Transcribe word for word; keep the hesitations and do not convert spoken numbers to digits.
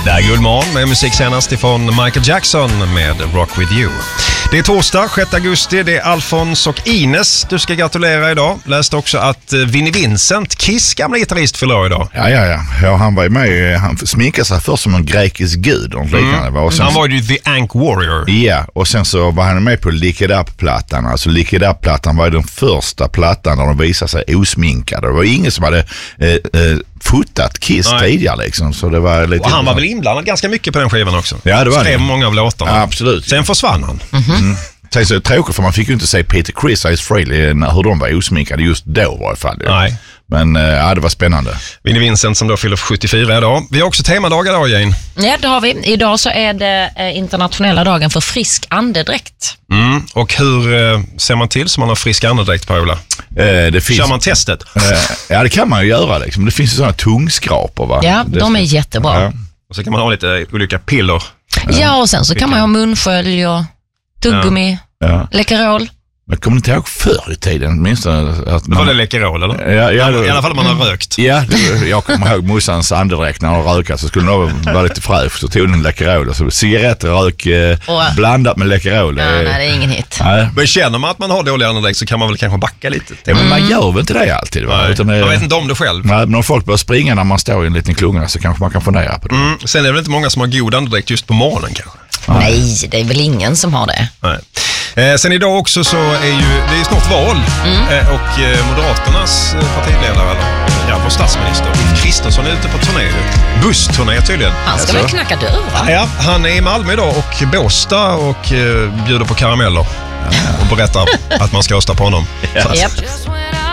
Det är Guldmorgon med musik senast ifrån Michael Jackson med Rock With You. Det är torsdag, sjätte augusti. Det är Alfons och Ines du ska gratulera idag. Läste också att Vinnie Vincent, Kiss gamla gitarrist, fyller idag. Ja, ja, ja. ja han var ju med. Han sminkade sig först som en grekisk gud. Och liknande. Mm. Och sen, han var ju The Ank Warrior. Ja, och sen så var han med på Lick It Up-plattan. Alltså Lick It Up-plattan var ju den första plattan där de visade sig osminkade. Det var ingen som hade eh, eh, fotat Kiss Nej. tidigare liksom. Så det var lite och han var väl inblandad ganska mycket på den skivan också. Ja, det var Skrev det. många av låtarna. Ja, absolut. Sen försvann han. Mm-hmm. Mm. Det är så tråkigt för man fick ju inte se Peter Criss och Ace Frehley hur de var osminkade just då i varje fall. Nej. Men ja, det var spännande. Vinnie Vincent som då fyller sjuttiofyra idag. Vi har också temadagar idag, Jane. Ja, det har vi. Idag så är det internationella dagen för frisk andedräkt. Mm. Och hur eh, ser man till så man har frisk andedräkt, Paula? Eh, det finns, Kör man testet? Eh, ja, det kan man ju göra. Liksom. Det finns ju sådana tungskrapor, va? Ja, det de är jättebra. Ja. Och så kan man ha lite olika piller. Ja, och sen så kan man ha munskölj och tuggummi, ja. Läkerol. Men kommer inte ihåg förr i tiden minst att man... Var det Läkerol eller? Ja, ja, det... I alla fall om man har rökt. Ja, det, jag kommer ihåg morsans andedräkt när hon rökade så skulle nog vara lite fräsch. Så tog den Läkerol. Alltså, cigarettrök eh, och, blandat med Läkerol. Ja, nej, det är ingen hit. Nej. Men känner man att man har dålig andedräkt så kan man väl kanske backa lite. Ja, men man gör väl inte det alltid? Va? Utan det, man vet inte om det själv. Nej, men om folk börjar springa när man står i en liten klunga så kanske man kan fundera på det. Mm. Sen är det väl inte många som har god andedräkt just på morgonen kanske? Nej, nej det är väl ingen som har det. Nej. Eh, sen idag också så är ju det är snart val mm. eh, och eh, Moderaternas partiledare, eller ja, vår statsminister Ulf Kristersson är ute på turné. Bussturné tydligen. Han ska väl knacka dörrar? Ja, han är i Malmö idag och Båstad och eh, bjuder på karameller och berättar att man ska rösta på honom. Yep.